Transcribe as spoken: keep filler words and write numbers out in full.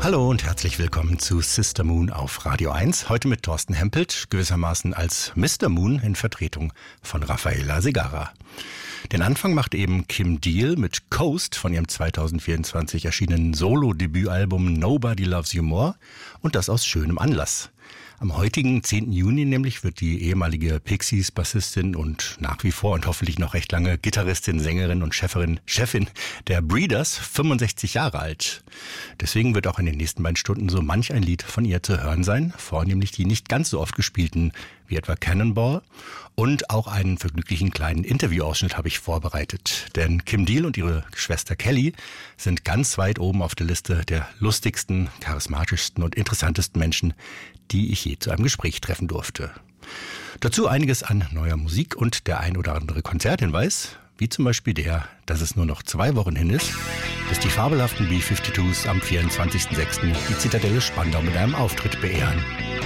Hallo und herzlich willkommen zu Sister Moon auf Radio eins. Heute mit Thorsten Hempelt, gewissermaßen als Mister Moon in Vertretung von Rafaela Segarra. Den Anfang macht eben Kim Deal mit Coast von ihrem zwanzig vierundzwanzig erschienenen Solo-Debütalbum Nobody Loves You More und das aus schönem Anlass. Am heutigen zehnten Juni nämlich wird die ehemalige Pixies-Bassistin und nach wie vor und hoffentlich noch recht lange Gitarristin, Sängerin und Chefin, Chefin der Breeders fünfundsechzig Jahre alt. Deswegen wird auch in den nächsten beiden Stunden so manch ein Lied von ihr zu hören sein, vornehmlich die nicht ganz so oft gespielten, wie etwa Cannonball. Und auch einen vergnüglichen kleinen Interviewausschnitt habe ich vorbereitet. Denn Kim Deal und ihre Schwester Kelly sind ganz weit oben auf der Liste der lustigsten, charismatischsten und interessantesten Menschen, die ich je zu einem Gespräch treffen durfte. Dazu einiges an neuer Musik und der ein oder andere Konzerthinweis, wie zum Beispiel der, dass es nur noch zwei Wochen hin ist, bis die fabelhaften B zweiundfünfziger am vierundzwanzigsten sechsten die Zitadelle Spandau mit einem Auftritt beehren.